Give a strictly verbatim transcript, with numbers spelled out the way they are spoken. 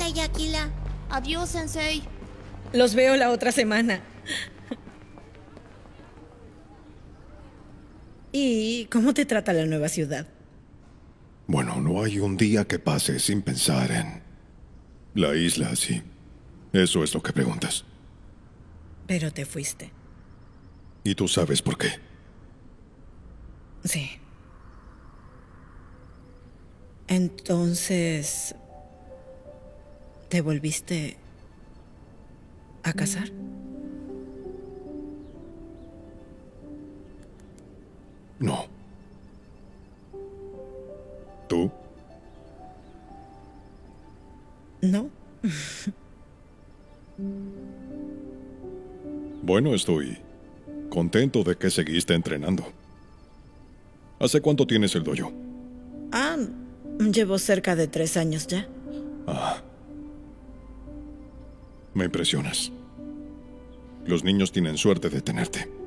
Bye, Aquila. Adiós, Sensei. Los veo la otra semana. ¿Y cómo te trata la nueva ciudad? Bueno, no hay un día que pase sin pensar en la isla así. Eso es lo que preguntas. Pero te fuiste. Y tú sabes por qué. Sí. Entonces, ¿te volviste a casar? No. ¿Tú? No. Bueno, estoy contento de que seguiste entrenando. ¿Hace cuánto tienes el dojo? Ah, llevo cerca de tres años ya. Ah. Me impresionas. Los niños tienen suerte de tenerte.